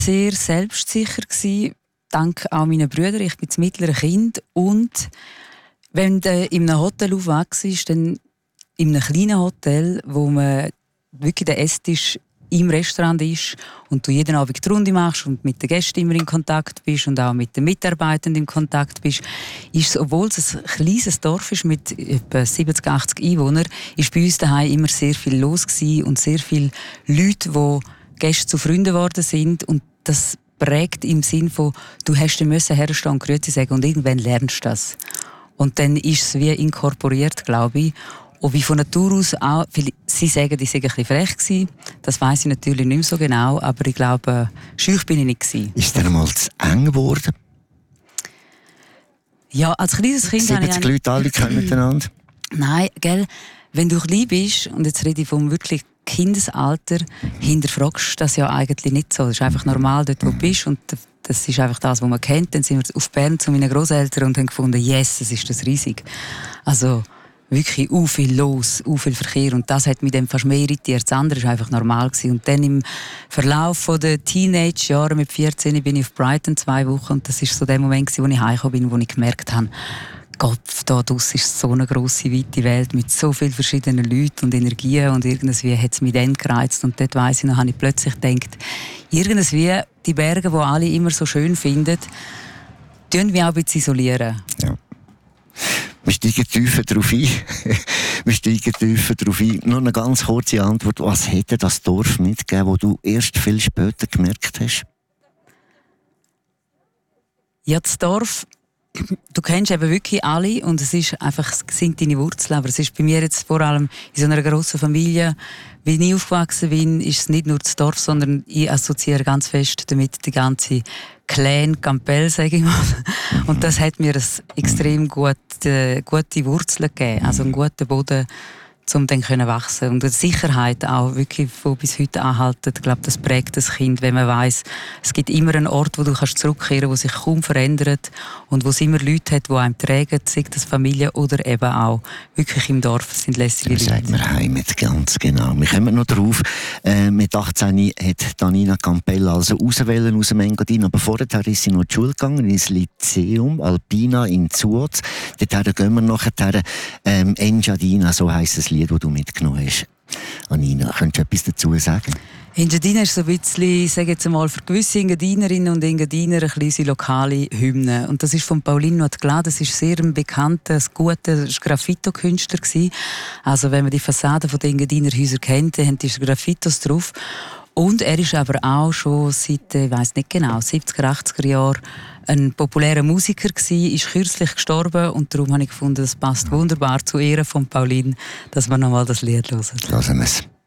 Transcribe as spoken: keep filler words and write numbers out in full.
sehr selbstsicher gewesen, dank auch meinen Brüdern. Ich bin das mittlere Kind und wenn du in einem Hotel aufwachst, dann in einem kleinen Hotel, wo man wirklich der Esstisch im Restaurant ist und du jeden Abend die Runde machst und mit den Gästen immer in Kontakt bist und auch mit den Mitarbeitern in Kontakt bist, ist es, obwohl es ein kleines Dorf ist mit etwa siebzig, achtzig Einwohnern, ist bei uns daheim immer sehr viel los gewesen und sehr viele Leute, die Gäste zu Freunden geworden sind, und das prägt im Sinn von, du hast dir müssen herstehen und Grüezi sagen und irgendwann lernst du das. Und dann ist es wie inkorporiert, glaube ich. Und wie von Natur aus auch, sie sagen, ich sei ein bisschen frech gewesen. Das weiss ich natürlich nicht mehr so genau, aber ich glaube, scheu bin ich nicht gewesen. Ist es mal zu eng geworden? Ja, als kleines Kind habe ich... siebzig Leute, alle kennen miteinander? Nein, gell, wenn du klein bist, und jetzt rede ich vom wirklich Kindesalter, hinterfragst du das ja eigentlich nicht so. Das ist einfach normal, dort wo du bist, und das ist einfach das, was man kennt. Dann sind wir auf Bern zu meinen Grosseltern und haben gefunden, yes, es ist das riesig. Also wirklich u viel los, u viel Verkehr, und das hat mich dann fast mehr irritiert. Das andere war einfach normal gewesen. Und dann im Verlauf der Teenage-Jahre mit vierzehn bin ich auf Brighton zwei Wochen, und das war so der Moment, wo ich heimgekommen bin, wo ich gemerkt habe, Gott, da draussen ist so eine grosse, weite Welt mit so vielen verschiedenen Leuten und Energien, und irgendwie hat es mich dann gereizt. Und dort weiss ich noch, habe ich plötzlich gedacht, irgendwie die Berge, die alle immer so schön finden, tun mich auch ein bisschen isolieren. Ja. Wir steigen tiefer darauf ein. Wir steigen tiefer darauf ein. Nur eine ganz kurze Antwort. Was hätte das Dorf mitgegeben, wo du erst viel später gemerkt hast? Ja, das Dorf, du kennst eben wirklich alle, und es ist einfach, es sind deine Wurzeln. Aber es ist bei mir jetzt vor allem in so einer grossen Familie, wie ich aufgewachsen bin, ist es nicht nur das Dorf, sondern ich assoziiere ganz fest damit die ganze Clan Campbell, sage ich mal. Und das hat mir eine extrem gute, gute Wurzeln gegeben, also einen guten Boden, um dann können wachsen. Und die Sicherheit auch wirklich, die bis heute anhalten, ich glaube, das prägt das Kind, wenn man weiss, es gibt immer einen Ort, wo du kannst zurückkehren kannst, der sich kaum verändert und wo es immer Leute hat, die einem tragen, sei das Familie oder eben auch wirklich im Dorf. Das sind lässige Leute. Das sagt man Heimat, ganz genau. Wir kommen noch drauf. Äh, mit achtzehn hat Danina Campbell also auswählen aus dem Engadin, aber vorher ist sie noch in die Schule gegangen, ins Lyceum Alpina in Zuoz. Dorthin gehen wir nachher. Ähm, Engadina, so heisst das Lied, das du mitgenommen hast. Anina, könntest du etwas dazu sagen? Engadina ist so ein bisschen, ich sage jetzt mal, für gewisse Engadinerinnen und Engadiner eine kleine lokale Hymne. Und das ist von Paulino Adglà, das ist sehr ein bekannter, ein guter Graffito-Künstler gewesen. Also wenn man die Fassade der Engadiner Häuser kennt, dann haben die Graffitos drauf. Und er ist aber auch schon seit, ich weiss nicht genau, siebziger, achtziger Jahren ein populärer Musiker gewesen, ist kürzlich gestorben, und darum habe ich gefunden, das passt wunderbar zu Ehren von Pauline, dass wir nochmal das Lied hören. Hören wir es.